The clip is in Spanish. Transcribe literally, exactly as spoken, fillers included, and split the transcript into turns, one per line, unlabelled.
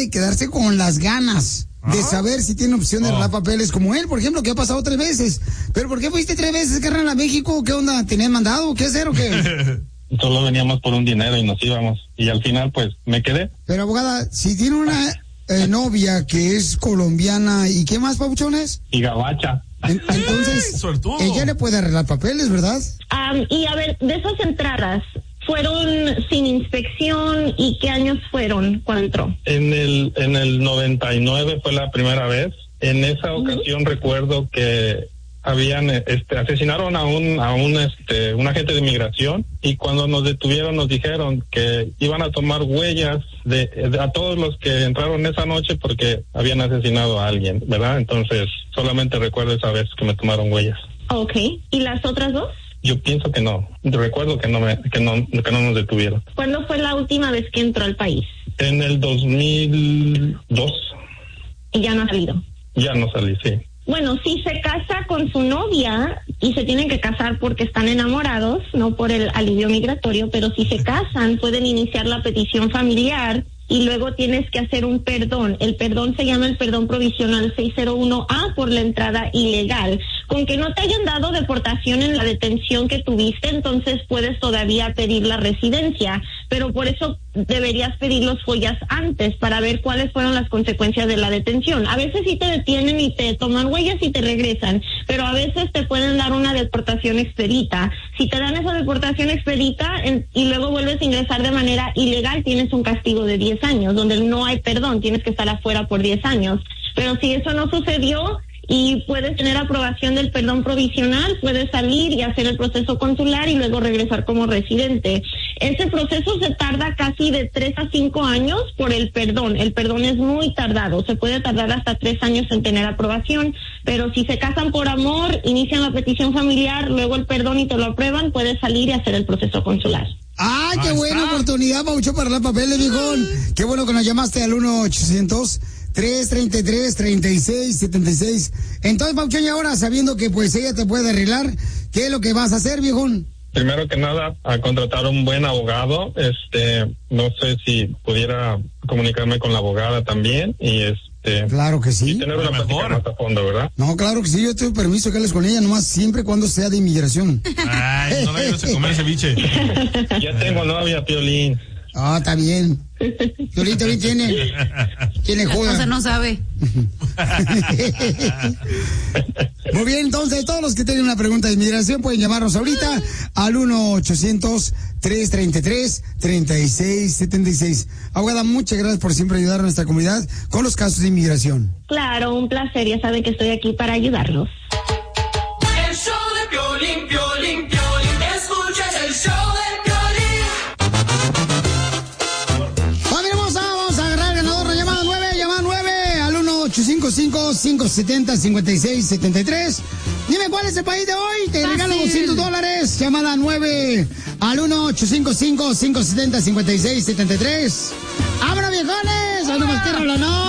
de quedarse con las ganas de
¿Ah?
saber si tiene opción de
Oh.
arreglar papeles como él, por ejemplo, que ha pasado tres veces. ¿Pero por qué fuiste tres veces, carnal, a México? ¿Qué onda? ¿Tenías mandado? ¿Qué hacer o qué?
Solo veníamos por un dinero y nos íbamos. Y al final, pues, me quedé.
Pero, abogada, si tiene una eh, novia que es colombiana, ¿y qué más, papuchones?
Y gabacha.
En- entonces,
suertudo.
ella le puede arreglar papeles, ¿verdad?
Um, y a ver, de esas entradas, ¿fueron sin inspección y qué años fueron cuando entró?
En el, en el noventa y nueve fue la primera vez. En esa ocasión recuerdo que habían, este, asesinaron a un, a un, este, un agente de inmigración, y cuando nos detuvieron nos dijeron que iban a tomar huellas de, de a todos los que entraron esa noche porque habían asesinado a alguien, ¿verdad? Entonces, solamente recuerdo esa vez que me tomaron huellas.
Ok, ¿y las otras dos?
Yo pienso que no. Recuerdo que no me, que no, que no nos detuvieron.
¿Cuándo fue la última vez que entró al país?
En el dos mil dos.
Y ya no ha salido.
Ya no salí, sí.
Bueno, si se casa con su novia, y se tienen que casar porque están enamorados, no por el alivio migratorio, pero si se casan pueden iniciar la petición familiar y luego tienes que hacer un perdón. El perdón se llama el perdón provisional seis cero uno A por la entrada ilegal. Con que no te hayan dado deportación en la detención que tuviste, entonces puedes todavía pedir la residencia, pero por eso deberías pedir los follas antes para ver cuáles fueron las consecuencias de la detención. A veces sí te detienen y te toman huellas y te regresan, pero a veces te pueden dar una deportación expedita. Si te dan esa deportación expedita en, y luego vuelves a ingresar de manera ilegal, tienes un castigo de diez años, donde no hay perdón, tienes que estar afuera por diez años. Pero si eso no sucedió y puedes tener aprobación del perdón provisional, puedes salir y hacer el proceso consular y luego regresar como residente. Ese proceso se tarda casi de tres a cinco años por el perdón. El perdón es muy tardado, se puede tardar hasta tres años en tener aprobación, pero si se casan por amor, inician la petición familiar, luego el perdón y te lo aprueban, puedes salir y hacer el proceso consular.
¡Ay, qué
Ahí
buena
está.
oportunidad, Paucho, para arreglar papeles, viejón! Qué bueno que nos llamaste al uno ochocientos tres treinta y tres treinta y seis setenta y seis. Entonces, Pauchón, y ahora, sabiendo que pues ella te puede arreglar, ¿qué es lo que vas a hacer, viejón?
Primero que nada, a contratar un buen abogado. Este, no sé si pudiera comunicarme con la abogada también y este,
Claro que
y
sí.
tener una
Mejor.
plática más a fondo, ¿verdad?
No, claro que sí, yo tengo permiso que hables con ella, nomás siempre y cuando sea de inmigración.
Ay, no le ayudes a comer ceviche.
Ya tengo novia, Piolín.
Ah, está bien. Piolín también tiene. Tiene joda.
O sea, no sabe.
Muy bien, entonces, todos los que tienen una pregunta de inmigración pueden llamarnos ahorita al uno ochocientos tres treinta y tres treinta y seis setenta y seis. Abogada, muchas gracias por siempre ayudar a nuestra comunidad con los casos de inmigración.
Claro, un placer, ya sabe que estoy aquí para ayudarlos.
El show de Piolín, Piolín, Piolín. Escuchas el show de Piolín.
Familia hermosa, vamos a agarrar al ganador de llamada nueve, llamada nueve al uno ocho cinco cinco, cinco siete cero, cinco seis siete tres. Dime cuál es el país de hoy, te
Fácil.
regalo doscientos dólares. Llamada nueve al uno ocho cinco cinco, cinco siete cero, cinco seis siete tres. ¡Abra, viejones! ¡Ahí nomás quiero hablar, no!